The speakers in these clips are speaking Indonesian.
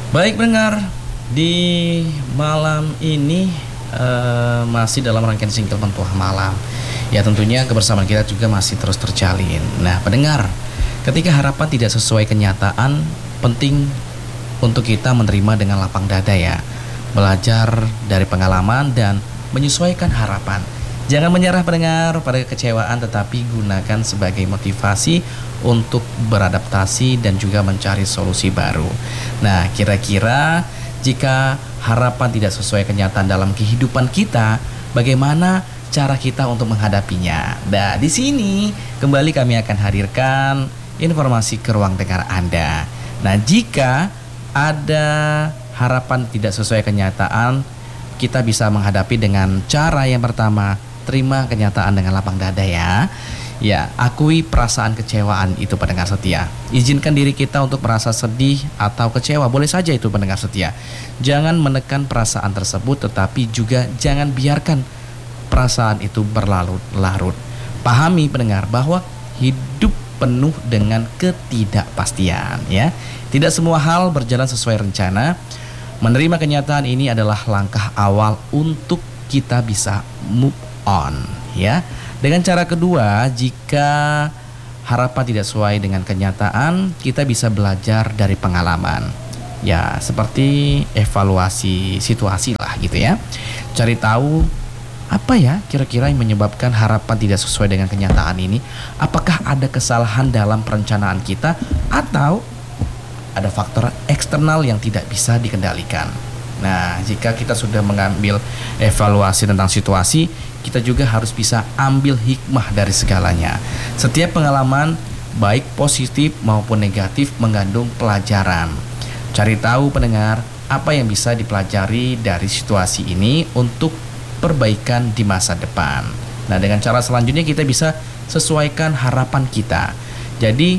Baik pendengar, di malam ini masih dalam rangkaian single Pentuah Malam. Ya tentunya kebersamaan kita juga masih terus terjalin. Nah pendengar, ketika harapan tidak sesuai kenyataan, penting untuk kita menerima dengan lapang dada ya. Belajar dari pengalaman dan menyesuaikan harapan. Jangan menyerah pendengar pada kekecewaan, tetapi gunakan sebagai motivasi untuk beradaptasi dan juga mencari solusi baru. Nah, kira-kira jika harapan tidak sesuai kenyataan dalam kehidupan kita, bagaimana cara kita untuk menghadapinya? Nah, di sini kembali kami akan hadirkan informasi ke ruang dengar Anda. Nah, jika ada harapan tidak sesuai kenyataan, kita bisa menghadapi dengan cara yang pertama, terima kenyataan dengan lapang dada ya. Ya, akui perasaan kecewaan itu pendengar setia. Izinkan diri kita untuk merasa sedih atau kecewa, boleh saja itu pendengar setia. Jangan menekan perasaan tersebut, tetapi juga jangan biarkan perasaan itu berlarut-larut. Pahami pendengar bahwa hidup penuh dengan ketidakpastian ya. Tidak semua hal berjalan sesuai rencana. Menerima kenyataan ini adalah langkah awal untuk kita bisa move on ya. Dengan cara kedua, jika harapan tidak sesuai dengan kenyataan, kita bisa belajar dari pengalaman. Ya, seperti evaluasi situasi lah gitu ya. Cari tahu apa ya kira-kira yang menyebabkan harapan tidak sesuai dengan kenyataan ini. Apakah ada kesalahan dalam perencanaan kita atau ada faktor eksternal yang tidak bisa dikendalikan. Nah, jika kita sudah mengambil evaluasi tentang situasi, kita juga harus bisa ambil hikmah dari segalanya. Setiap pengalaman, baik positif maupun negatif, mengandung pelajaran. Cari tahu pendengar, apa yang bisa dipelajari dari situasi ini untuk perbaikan di masa depan. Nah, dengan cara selanjutnya kita bisa sesuaikan harapan kita. Jadi,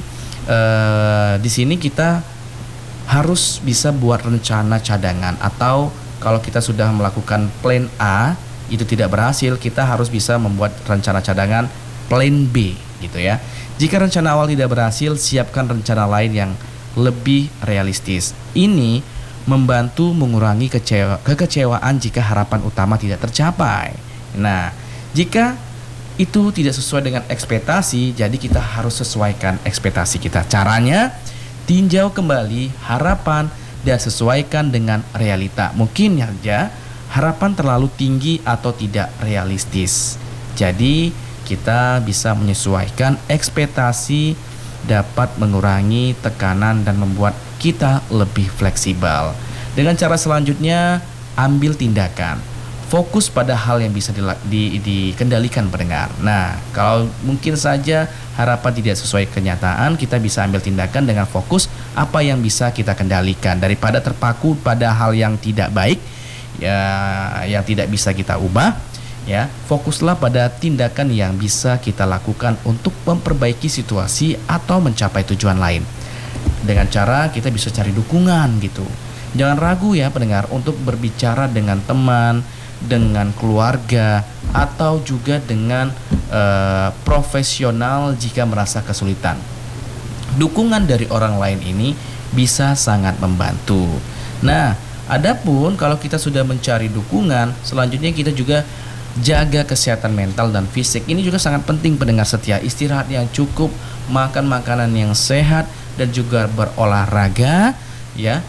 di sini kita harus bisa buat rencana cadangan, atau kalau kita sudah melakukan plan A itu tidak berhasil, kita harus bisa membuat rencana cadangan plan B gitu ya. Jika rencana awal tidak berhasil, siapkan rencana lain yang lebih realistis. Ini membantu mengurangi kekecewaan jika harapan utama tidak tercapai. Nah, jika itu tidak sesuai dengan ekspektasi, jadi kita harus sesuaikan ekspektasi kita. Caranya, tinjau kembali harapan dan sesuaikan dengan realita. Mungkin saja harapan terlalu tinggi atau tidak realistis. Jadi kita bisa menyesuaikan ekspektasi, dapat mengurangi tekanan dan membuat kita lebih fleksibel. Dengan cara selanjutnya, ambil tindakan. Fokus pada hal yang bisa dikendalikan pendengar. Nah, kalau mungkin saja harapan tidak sesuai kenyataan, kita bisa ambil tindakan dengan fokus apa yang bisa kita kendalikan daripada terpaku pada hal yang tidak baik ya, yang tidak bisa kita ubah ya. Fokuslah pada tindakan yang bisa kita lakukan untuk memperbaiki situasi atau mencapai tujuan lain. Dengan cara kita bisa cari dukungan gitu. Jangan ragu ya pendengar untuk berbicara dengan teman, dengan keluarga, atau juga dengan profesional jika merasa kesulitan. Dukungan dari orang lain ini bisa sangat membantu. Nah, adapun kalau kita sudah mencari dukungan, selanjutnya kita juga jaga kesehatan mental dan fisik. Ini juga sangat penting pendengar setia. Istirahat yang cukup, makan makanan yang sehat, dan juga berolahraga ya.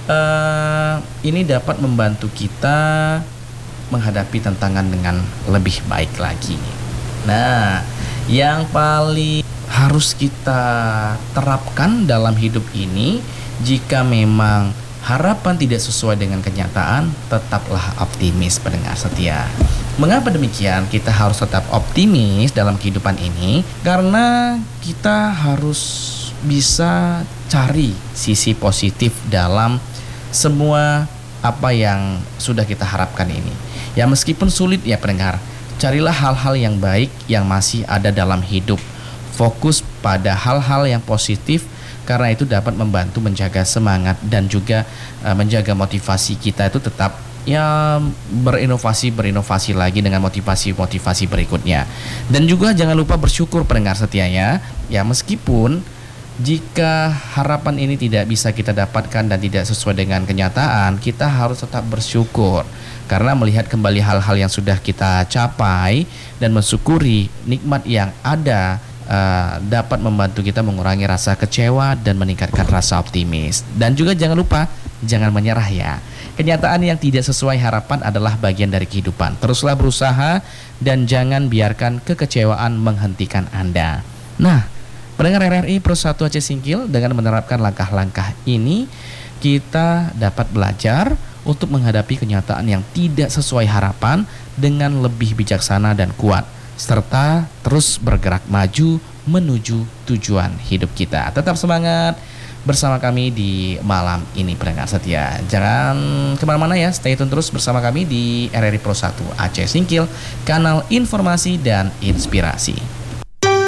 Ini dapat membantu kita menghadapi tantangan dengan lebih baik lagi. Nah, yang paling harus kita terapkan dalam hidup ini, jika memang harapan tidak sesuai dengan kenyataan, tetaplah optimis pendengar setia. Mengapa demikian? Kita harus tetap optimis dalam kehidupan ini karena kita harus bisa cari sisi positif dalam semua apa yang sudah kita harapkan ini. Ya meskipun sulit ya pendengar, carilah hal-hal yang baik yang masih ada dalam hidup. Fokus pada hal-hal yang positif karena itu dapat membantu menjaga semangat dan juga menjaga motivasi kita itu tetap ya berinovasi lagi dengan motivasi berikutnya. Dan juga jangan lupa bersyukur pendengar setia ya. Ya meskipun Jika harapan ini tidak bisa kita dapatkan dan tidak sesuai dengan kenyataan, kita harus tetap bersyukur. Karena melihat kembali hal-hal yang sudah kita capai dan mensyukuri nikmat yang ada, dapat membantu kita mengurangi rasa kecewa dan meningkatkan rasa optimis. Dan juga jangan lupa, jangan menyerah ya. Kenyataan yang tidak sesuai harapan adalah bagian dari kehidupan. Teruslah berusaha dan jangan biarkan kekecewaan menghentikan Anda. Nah, pendengar RRI Pro 1 Aceh Singkil, dengan menerapkan langkah-langkah ini, kita dapat belajar untuk menghadapi kenyataan yang tidak sesuai harapan dengan lebih bijaksana dan kuat, serta terus bergerak maju menuju tujuan hidup kita. Tetap semangat bersama kami di malam ini, pendengar setia. Jangan kemana-mana ya, stay tune terus bersama kami di RRI Pro 1 Aceh Singkil, kanal informasi dan inspirasi.